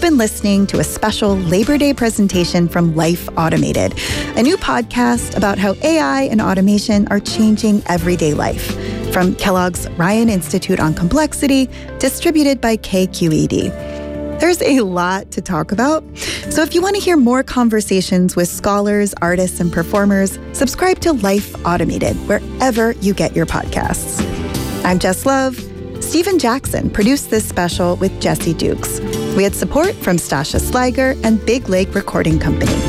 been listening to a special Labor Day presentation from Life Automated, a new podcast about how AI and automation are changing everyday life. From Kellogg's Ryan Institute on Complexity, distributed by KQED. There's a lot to talk about, so if you want to hear more conversations with scholars, artists, and performers, subscribe to Life Automated wherever you get your podcasts. I'm Jess Love. Stephen Jackson produced this special with Jesse Dukes. We had support from Stasha Sliger and Big Lake Recording Company.